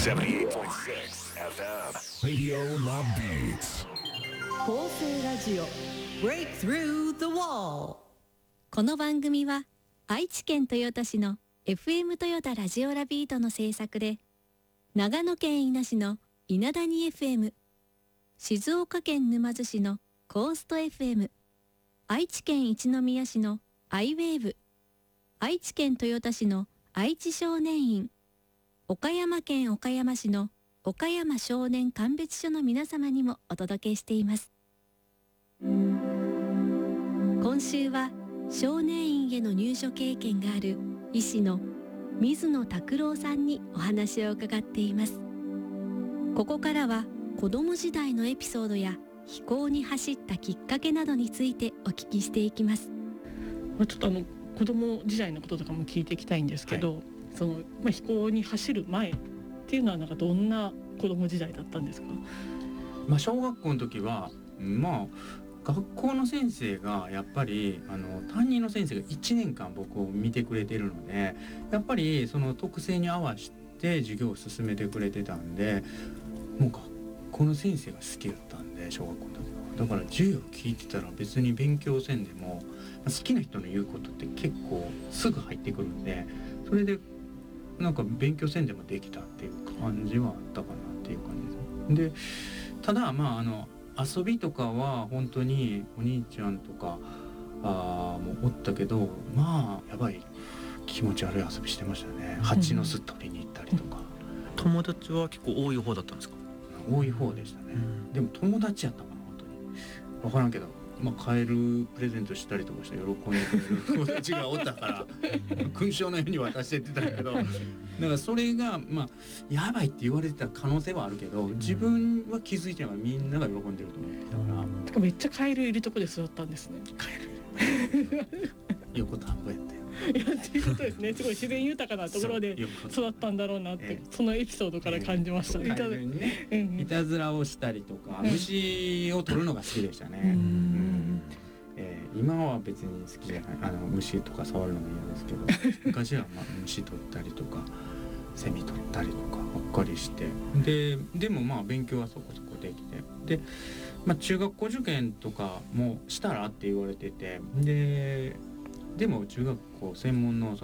FM Radio Love Beats 構成ラジオ Break Through the Wall。 この番組は愛知県豊田市の FM 豊田ラジオラビートの制作で、長野県伊那市の稲谷 FM、 静岡県沼津市のコースト FM、 愛知県一宮市のアイウェーブ、愛知県豊田市の愛知少年院、岡山県岡山市の岡山少年鑑別所の皆様にもお届けしています。今週は少年院への入所経験がある医師の水野拓郎さんにお話を伺っています。ここからは子供時代のエピソードや飛行に走ったきっかけなどについてお聞きしていきます。 ちょっと子供時代のこととかも聞いていきたいんですけど、飛行に走る前っていうのはなんかどんな子供時代だったんですか？ 小学校の時は学校の先生がやっぱり担任の先生が1年間僕を見てくれてるので、やっぱりその特性に合わせて授業を進めてくれてたんで、もう学校の先生が好きだったんで、小学校の時はだから授業聞いてたら別に勉強せんでも好きな人の言うことって結構すぐ入ってくるんで、それでなんか勉強せんでもできたっていう感じはあったかなっていう感じです。でただ遊びとかは本当にお兄ちゃんとかもおったけど、やばい気持ち悪い遊びしてましたね。蜂の巣取りに行ったりとか。 友達は結構多い方だったんですか？ 多い方でしたね。でも友達やったかな、本当に分からんけど、カエルプレゼントしたりとかして喜んでくれる友達がおったから勲章のように渡してってたけど、だからそれがやばいって言われてた可能性はあるけど、自分は気づいてないからみんなが喜んでると思ってたから。 めっちゃカエルいるとこで育ったんですね。 カエル横田んぼやったよ。 っていうことですね。すごい自然豊かなところで育ったんだろうなって、そのエピソードから感じました。 カエルにね、いたずらをしたりとか、虫を取るのが好きでしたね。今は別に好きじゃない。虫とか触るのも嫌ですけど、昔は虫取ったりとかセミ取ったりとかばっかりして、でも勉強はそこそこできて、で中学校受験とかもしたらって言われてて、でも中学校専門の